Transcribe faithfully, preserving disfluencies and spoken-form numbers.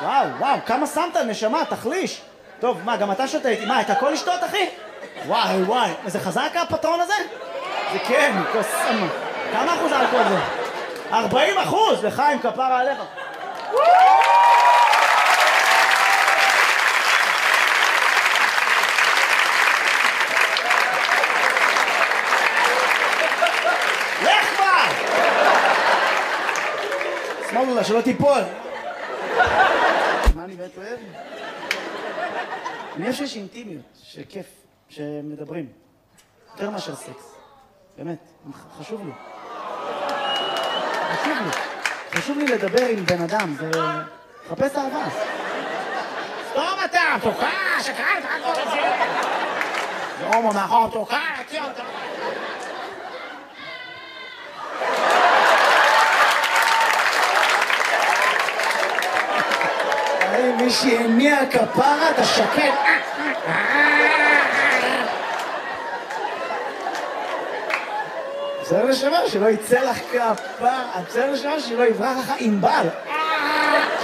וואו, וואו, כמה שמת, נשמה, תחליש. טוב, מה, גם אתה שותה איתי? מה, את הכל לשתות, אחי? וואי, וואי, זה חזק הפטרון הזה? זה כן, כוס סמה. כמה אחוז אלכוהול זה? ארבעים אחוז, לחיים, כפרה עליך. לך כבר! שמאלו לה, שלא תיפול. מה אני באמת אוהב? אני חושב שיש אינטימיות, שכיף, שמדברים. יותר מאשר סקס. באמת, חשוב לי. חשוב לי. חשוב לי לדבר עם בן אדם, זה... חפש אהבה. סתום אתה, תוקע, שקרן, תחכו את זה. זה הומו מאחור, תוקע, תציע אותה. מי שהניע כפרה, אתה שקט. בסדר לשמה, שלא יצא לך כפרה. בסדר לשמה, שלא יברח לך עם בל.